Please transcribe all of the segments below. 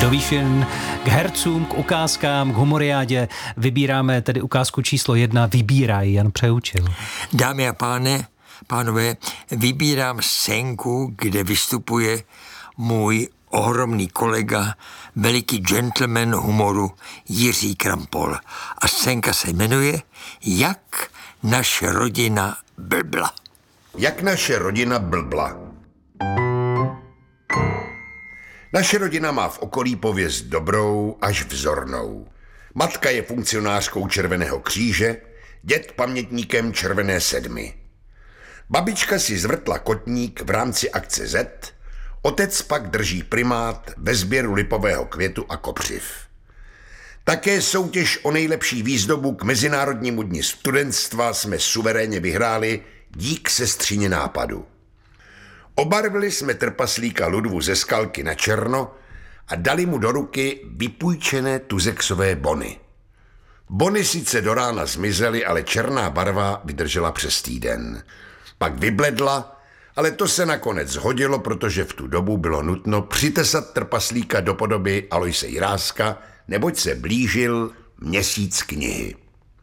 do výšin, k hercům, k ukázkám, k humoriádě. Vybíráme tedy ukázku číslo 1. Vybíraj, Jan Přeučil. Dámy a pánové, vybírám scénku, kde vystupuje můj ohromný kolega, veliký gentleman humoru Jiří Krampol. A scénka se jmenuje Jak naše rodina blbla. Jak naše rodina blbla. Naše rodina má v okolí pověst dobrou až vzornou. Matka je funkcionářkou Červeného kříže, děd pamětníkem Červené sedmy. Babička si zvrtla kotník v rámci akce Z, otec pak drží primát ve sběru lipového květu a kopřiv. Také soutěž o nejlepší výzdobu k Mezinárodnímu dni studentstva jsme suverénně vyhráli dík sestřině nápadu. Obarvili jsme trpaslíka Ludvu ze Skalky na černo a dali mu do ruky vypůjčené tuzexové bony. Bony sice do rána zmizely, ale černá barva vydržela přes týden. Pak vybledla, ale to se nakonec zhodilo, protože v tu dobu bylo nutno přitesat trpaslíka do podoby Aloise Jiráska, neboť se blížil měsíc knihy.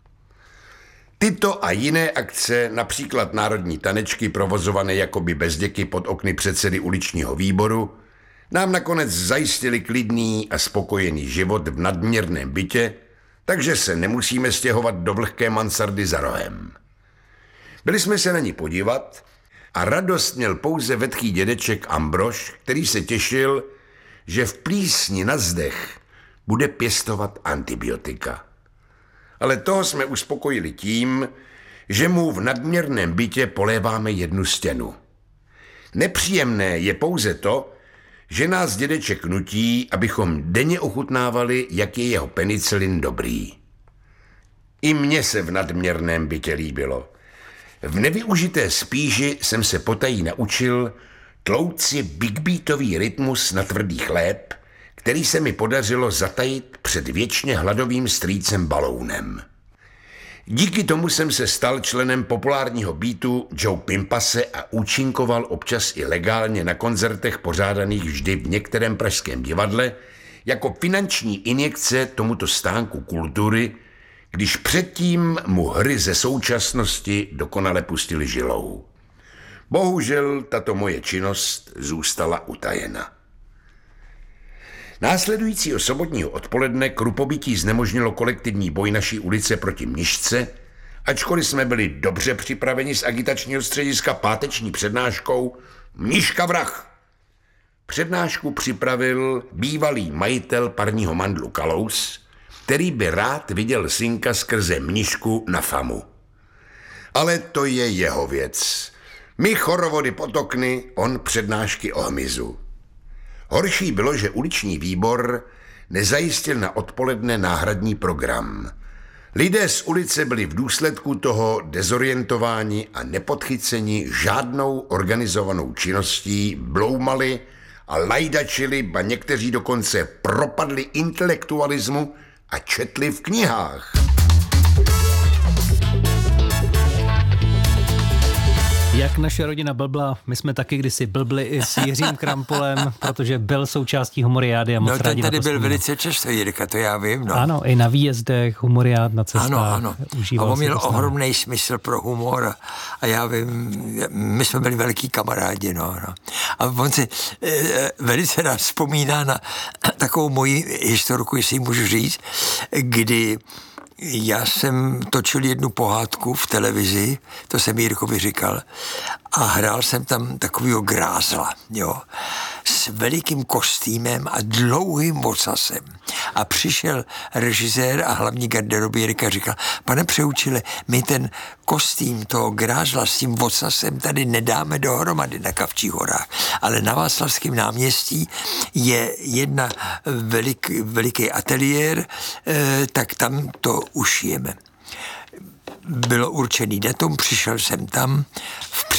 Tyto a jiné akce, například národní tanečky provozované jakoby bezděky pod okny předsedy uličního výboru, nám nakonec zajistili klidný a spokojený život v nadměrném bytě, takže se nemusíme stěhovat do vlhké mansardy za rohem. Byli jsme se na ní podívat a radost měl pouze vetký dědeček Ambrož, který se těšil, že v plísni na zdech bude pěstovat antibiotika. Ale toho jsme uspokojili tím, že mu v nadměrném bytě poléváme jednu stěnu. Nepříjemné je pouze to, že nás dědeček nutí, abychom denně ochutnávali, jak je jeho penicilin dobrý. I mně se v nadměrném bytě líbilo. V nevyužité spíži jsem se potají naučil tlouct si big beatový rytmus na tvrdý chléb, který se mi podařilo zatajit před věčně hladovým strýcem Balounem. Díky tomu jsem se stal členem populárního beatu Joe Pimpase a účinkoval občas i legálně na koncertech pořádaných vždy v některém pražském divadle jako finanční injekce tomuto stánku kultury, když předtím mu hry ze současnosti dokonale pustili žilou. Bohužel tato moje činnost zůstala utajena. Následujícího sobotního odpoledne krupobytí znemožnilo kolektivní boj naší ulice proti Mnišce, ačkoliv jsme byli dobře připraveni z agitačního střediska páteční přednáškou Mniška vrah. Přednášku připravil bývalý majitel parního mandlu Kalous, který by rád viděl synka skrze Mnišku na famu. Ale to je jeho věc. My chorovody pod okny, on přednášky o hmyzu. Horší bylo, že uliční výbor nezajistil na odpoledne náhradní program. Lidé z ulice byli v důsledku toho dezorientováni a nepodchyceni žádnou organizovanou činností, bloumali a lajdačili, ba někteří dokonce propadli intelektualismu a četli v knihách. Jak naše rodina blbla, my jsme taky kdysi blbli i s Jiřím Krampolem, protože byl součástí humoriády a moc rádi. No ten tady byl velice často, Jirka, to já vím. No. Ano, i na výjezdech, humoriád na cestách. Ano. A on měl ohromný smysl pro humor a já vím, my jsme byli velký kamarádi, no. A on si velice rád vzpomíná na takovou moji historku, jestli můžu říct, kdy já jsem točil jednu pohádku v televizi, to jsem Jirkovi říkal, a hrál jsem tam takovýho grázla, jo, s velikým kostýmem a dlouhým ocasem. A přišel režisér a hlavní garderobierka a říkal, pane Přeučile, my ten kostým toho grázla s tím ocasem tady nedáme dohromady na Kavčích horách, ale na Václavském náměstí je jedna veliký ateliér, tak tam to ušijeme. Bylo určený datum, přišel jsem tam, v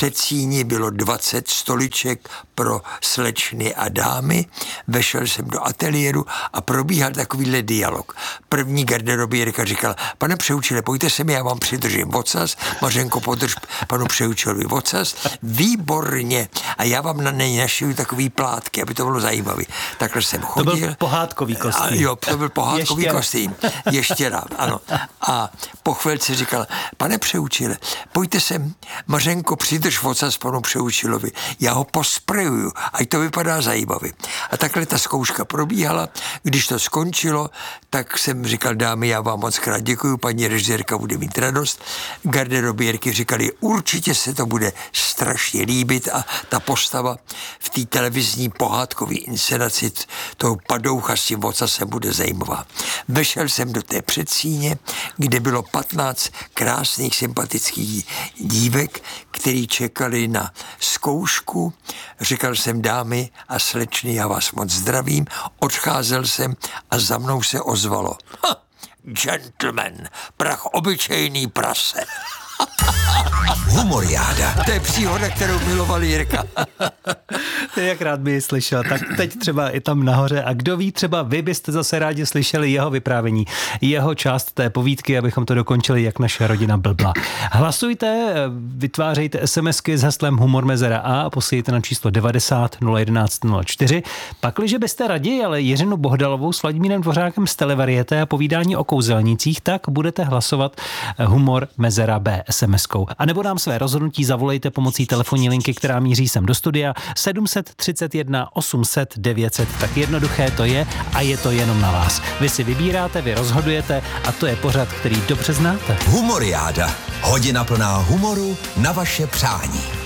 předsíni bylo 20 stoliček pro slečny a dámy. Vešel jsem do ateliéru a probíhal takovýhle dialog. První garderobierka říkala, pane Přeučile, pojďte se mi, já vám přidržím ocas. Mařenko, podrž panu Přeučilovi ocas. Výborně. A já vám na něj našiju takový plátky, aby to bylo zajímavé. Takhle jsem chodil. To byl pohádkový kostým. Jo, to byl pohádkový kostým. Ještěra, ano. A po chvilce říkal, pane Přeučile, pojďte sem, Mařenko, přidrž ocas panu Přeučilovi. Já ho posprejuju, ať to vypadá zajímavě. A takhle ta zkouška probíhala. Když to skončilo, tak jsem říkal, dámy, já vám moc krát děkuju, paní režisérka bude mít radost. Garderobierky říkali, určitě se to bude strašně líbit a ta postava v té televizní pohádkové inscenaci toho padoucha s tím ocasem bude zajímavá. Vešel jsem do té předsíně, kde bylo 15 krásných, sympatických dívek, který čekali na zkoušku. Říkal jsem, dámy a slečny, já vás moc zdravím. Odcházel jsem a za mnou se ozvalo. Gentleman, prach obyčejný prase. Humoriáda. To je příhoda, kterou miloval Jirka. Jak rád by ji slyšel. Tak teď třeba i tam nahoře. A kdo ví, třeba vy byste zase rádi slyšeli jeho vyprávění, jeho část té povídky, abychom to dokončili, jak naše rodina blbla. Hlasujte, vytvářejte SMSky s heslem Humor Mezera A a posílejte na číslo 90 011 04. Pakliže byste raději, ale Jiřinu Bohdalovou s Vladimírem Dvořákem z Televarieté a povídání o kouzelnících, tak budete hlasovat Humor Mezera B SMS-kou. A nebo nám své rozhodnutí zavolejte pomocí telefonní linky, která míří sem do studia 731 800 900. Tak jednoduché to je a je to jenom na vás. Vy si vybíráte, vy rozhodujete a to je pořad, který dobře znáte. Humoriáda. Hodina plná humoru na vaše přání.